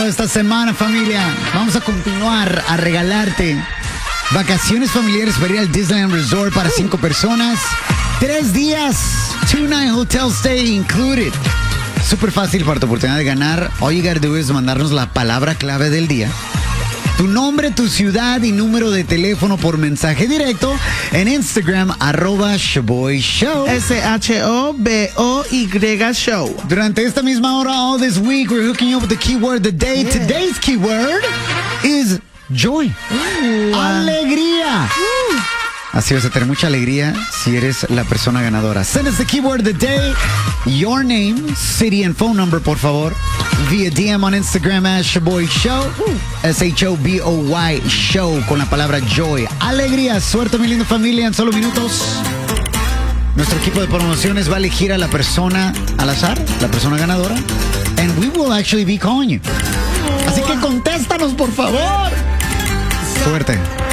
Esta semana, familia, vamos a continuar a regalarte vacaciones familiares para ir al Disneyland Resort para 5 personas. 3 días, 2-night hotel stay included. Súper fácil para tu oportunidad de ganar. All you gotta do is mandarnos la palabra clave del día, tu nombre, tu ciudad y número de teléfono por mensaje directo en Instagram, @ShoboyShow. SHOBOY Show. Durante esta misma hora, all this week, we're hooking you up with the keyword of the day. Yeah. Today's keyword is joy. Alegría. Así vas a tener mucha alegría si eres la persona ganadora. Send us the keyword of the day, your name, city and phone number, por favor, via DM on Instagram @ShoboyShow, SHOBOY Show, con la palabra joy. Alegría, suerte, mi linda familia, en solo minutos. Nuestro equipo de promociones va a elegir a la persona al azar, la persona ganadora, and we will actually be calling you. Así que contéstanos, por favor. Suerte.